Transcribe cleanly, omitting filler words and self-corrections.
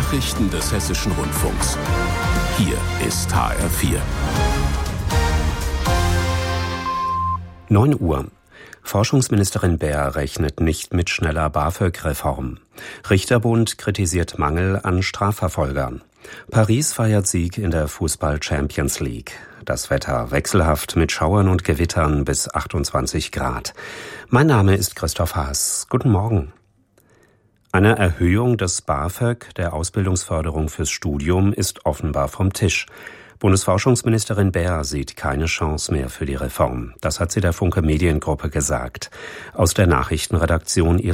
Nachrichten des Hessischen Rundfunks. Hier ist HR4. 9 Uhr. Forschungsministerin Baer rechnet nicht mit schneller BAföG-Reform. Richterbund kritisiert Mangel an Strafverfolgern. Paris feiert Sieg in der Fußball-Champions League. Das Wetter wechselhaft mit Schauern und Gewittern bis 28 Grad. Mein Name ist Christoph Haas. Guten Morgen. Eine Erhöhung des BAföG, der Ausbildungsförderung fürs Studium, ist offenbar vom Tisch. Bundesforschungsministerin Baer sieht keine Chance mehr für die Reform. Das hat sie der Funke Mediengruppe gesagt. Aus der Nachrichtenredaktion